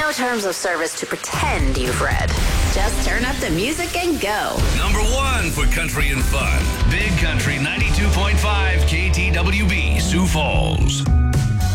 No terms of service to pretend you've read. Just turn up the music and go. Number 1 for country and fun. Big Country 92.5 KTWB, Sioux Falls.